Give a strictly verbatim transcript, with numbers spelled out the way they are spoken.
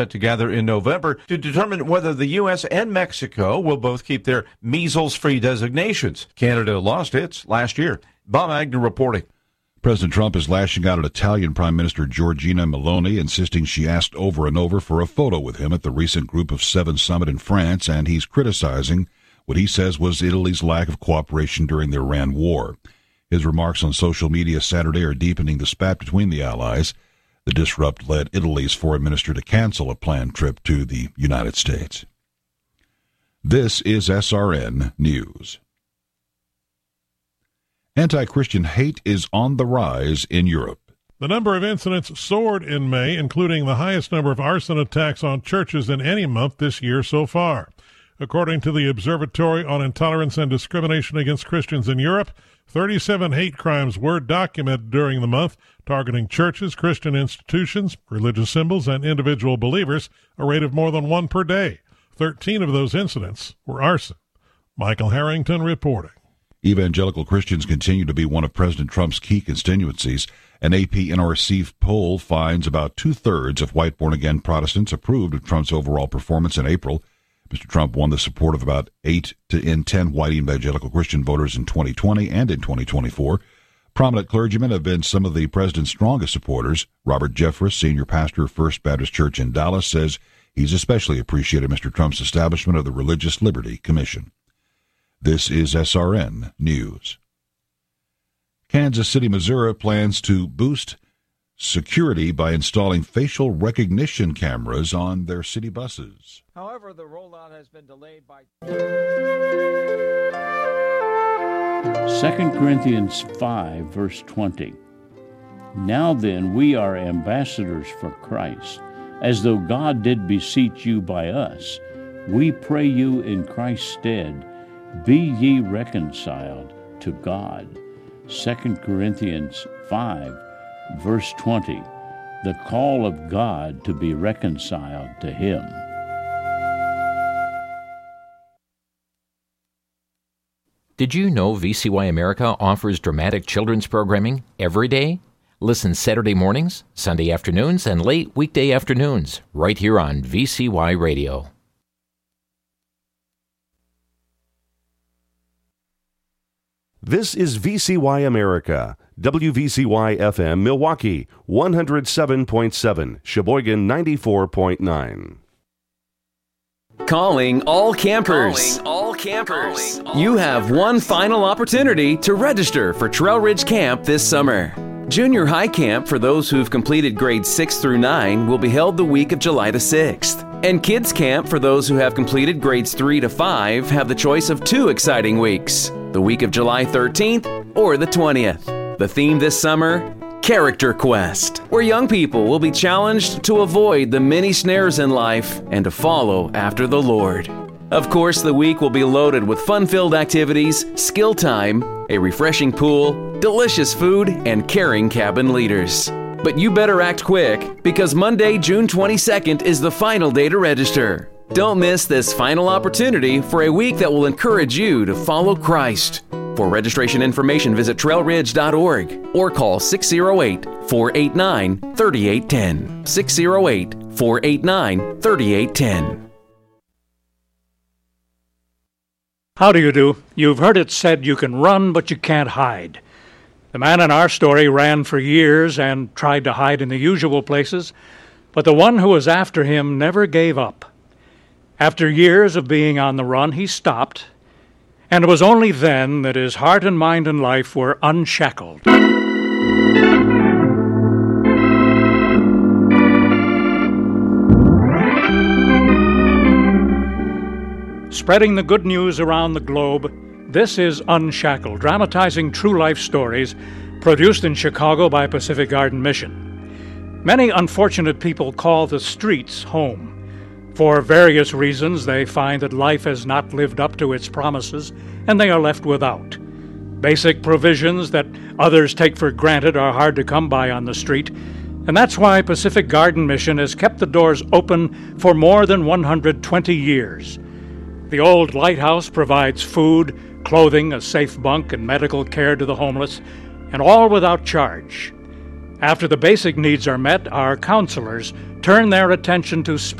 together in November to determine whether the U S and Mexico will both keep their measles-free designations. Canada lost its last year. Bob Agnew reporting. President Trump is lashing out at Italian Prime Minister Giorgia Meloni, insisting she asked over and over for a photo with him at the recent Group of Seven summit in France, and he's criticizing what he says was Italy's lack of cooperation during the Iran war. His remarks on social media Saturday are deepening the spat between the allies. The disrupt led Italy's foreign minister to cancel a planned trip to the United States. This is S R N News. Anti-Christian hate is on the rise in Europe. The number of incidents soared in May, including the highest number of arson attacks on churches in any month this year so far. According to the Observatory on Intolerance and Discrimination Against Christians in Europe, thirty-seven hate crimes were documented during the month, targeting churches, Christian institutions, religious symbols, and individual believers, a rate of more than one per day. Thirteen of those incidents were arson. Michael Harrington reporting. Evangelical Christians continue to be one of President Trump's key constituencies. An A P N R C poll finds about two-thirds of white born-again Protestants approved of Trump's overall performance in April. Mister Trump won the support of about eight to in ten white evangelical Christian voters in twenty twenty and in twenty twenty-four. Prominent clergymen have been some of the president's strongest supporters. Robert Jeffress, senior pastor of First Baptist Church in Dallas, says he's especially appreciated Mister Trump's establishment of the Religious Liberty Commission. This is S R N News. Kansas City, Missouri plans to boost security by installing facial recognition cameras on their city buses. However, the rollout has been delayed by... Second Corinthians five, verse twenty. Now then, we are ambassadors for Christ, as though God did beseech you by us. We pray you in Christ's stead, be ye reconciled to God. Second Corinthians five, verse twenty. The call of God to be reconciled to Him. Did you know V C Y America offers dramatic children's programming every day? Listen Saturday mornings, Sunday afternoons, and late weekday afternoons, right here on V C Y Radio. This is V C Y America, W V C Y F M Milwaukee, one oh seven point seven, Sheboygan ninety-four point nine. Calling all campers. Calling all campers. Calling all you have campers. one final opportunity to register for Trail Ridge Camp this summer. Junior High Camp for those who've completed grades six through nine will be held the week of July the sixth. And Kids Camp for those who have completed grades three to five have the choice of two exciting weeks, the week of July thirteenth or the twentieth. The theme this summer, Character Quest, where young people will be challenged to avoid the many snares in life and to follow after the Lord. Of course, the week will be loaded with fun-filled activities, skill time, a refreshing pool, delicious food, and caring cabin leaders. But you better act quick, because Monday, June twenty-second is the final day to register. Don't miss this final opportunity for a week that will encourage you to follow Christ. For registration information, visit trail ridge dot org or call six oh eight, four eight nine, three eight one zero, six oh eight, four eight nine, three eight one zero. How do you do? You've heard it said you can run, but you can't hide. The man in our story ran for years and tried to hide in the usual places, but the one who was after him never gave up. After years of being on the run, he stopped, and it was only then that his heart and mind and life were unshackled. Spreading the good news around the globe, this is Unshackled, dramatizing true life stories produced in Chicago by Pacific Garden Mission. Many unfortunate people call the streets home. For various reasons, they find that life has not lived up to its promises, and they are left without. Basic provisions that others take for granted are hard to come by on the street, and that's why Pacific Garden Mission has kept the doors open for more than one hundred twenty years. The old lighthouse provides food, clothing, a safe bunk, and medical care to the homeless, and all without charge. After the basic needs are met, our counselors turn their attention to